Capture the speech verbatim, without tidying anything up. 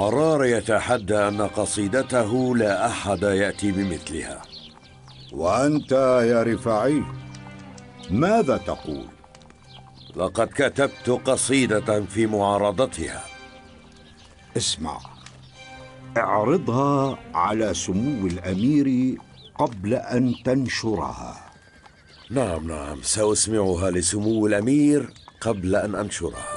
قرار يتحدى أن قصيدته لا أحد يأتي بمثلها. وأنت يا رفاعي ماذا تقول؟ لقد كتبت قصيدة في معارضتها. اسمع، اعرضها على سمو الأمير قبل أن تنشرها. نعم نعم، سأسمعها لسمو الأمير قبل أن أنشرها.